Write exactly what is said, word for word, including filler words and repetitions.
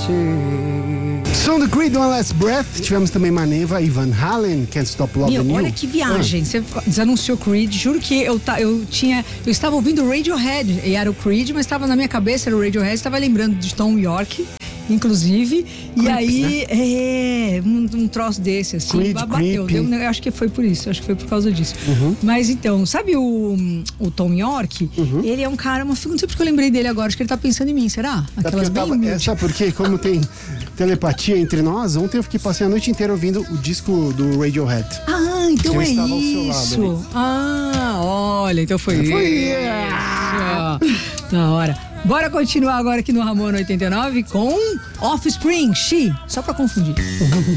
Som do Creed, One Last Breath. Tivemos também Maneva e Van Halen, Can't Stop Loving You. Olha que viagem. Você ah. desanunciou Creed. Juro que eu, eu tinha. Eu estava ouvindo Radiohead. E era o Creed, mas estava na minha cabeça, era o Radiohead. Estava lembrando de Tom York, inclusive. Creeps, e aí, né? é. Um, um troço desse, assim. Creed, bateu. Deu, eu acho que foi por isso. Acho que foi por causa disso. Uhum. Mas então, sabe o, o Tom York? Uhum. Ele é um cara, uma figura. Não sei porque eu lembrei dele agora. Acho que ele tá pensando em mim, será? Aquelas bem tava, é, sabe por quê? Como tem telepatia entre nós, ontem eu fiquei passei a noite inteira ouvindo o disco do Radiohead. Ah, então é isso. Lado, ah, olha, então foi, foi isso. Yeah. Na hora. Bora continuar agora aqui no Ramon oitenta e nove com Offspring, She, só pra confundir.